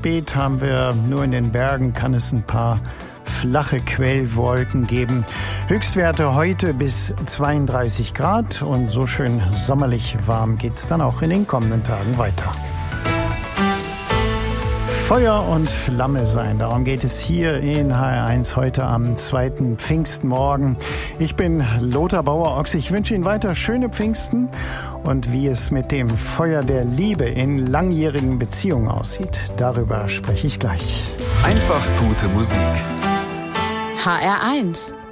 spät haben wir nur in den Bergen, kann es ein paar flache Quellwolken geben. Höchstwerte heute bis 32 Grad und so schön sommerlich warm geht's dann auch in den kommenden Tagen weiter. Feuer und Flamme sein, darum geht es hier in HR1 heute am 2. Pfingstmorgen. Ich bin Lothar Bauer-Ochs. Ich wünsche Ihnen weiter schöne Pfingsten und wie es mit dem Feuer der Liebe in langjährigen Beziehungen aussieht, darüber spreche ich gleich. Einfach gute Musik. HR1